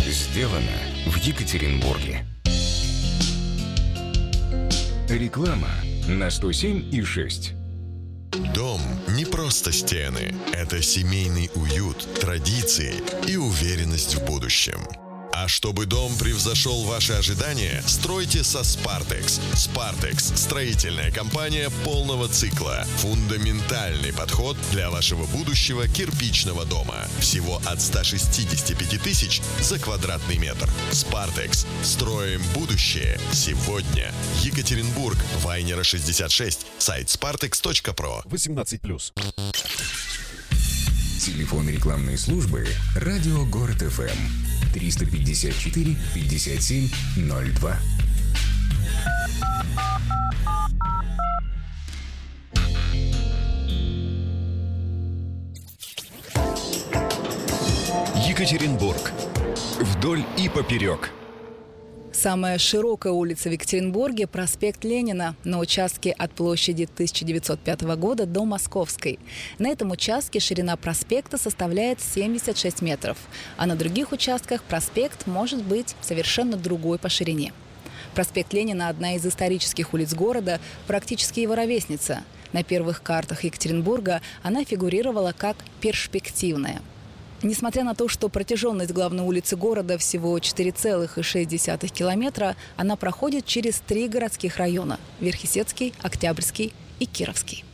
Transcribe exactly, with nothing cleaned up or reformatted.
Сделано в Екатеринбурге. Реклама на сто семь и шесть. Дом не просто стены. Это семейный уют, традиции и уверенность в будущем. А чтобы дом превзошел ваши ожидания, стройте со Spartex. Spartex – строительная компания полного цикла. Фундаментальный подход для вашего будущего кирпичного дома. Всего от ста шестидесяти пяти тысяч за квадратный метр. Spartex. Строим будущее сегодня. Екатеринбург. Вайнера шестьдесят шесть. Сайт спартекс точка про. восемнадцать плюс. Телефон рекламной службы «Радио Город эф эм» триста пятьдесят четыре пятьдесят семь ноль два. Екатеринбург. Вдоль и поперек. Самая широкая улица в Екатеринбурге – проспект Ленина на участке от площади тысяча девятьсот пятого года до Московской. На этом участке ширина проспекта составляет семьдесят шесть метров, а на других участках проспект может быть совершенно другой по ширине. Проспект Ленина – одна из исторических улиц города, практически его ровесница. На первых картах Екатеринбурга она фигурировала как перспективная. Несмотря на то, что протяженность главной улицы города всего четыре целых шесть десятых километра, она проходит через три городских района – Верхесецкий, Октябрьский и Кировский.